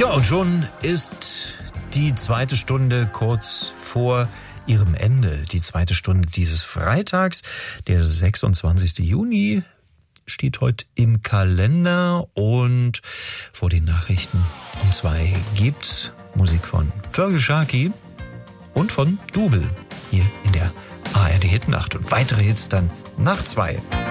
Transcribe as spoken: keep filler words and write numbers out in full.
Ja, und schon ist die zweite Stunde kurz vor ihrem Ende. Die zweite Stunde dieses Freitags, der sechsundzwanzigsten Juni, steht heute im Kalender, und vor den Nachrichten um zwei gibt's Musik von Fergal Sharkey und von Double hier in der A R D Hitnacht, und weitere Hits dann nach zwei.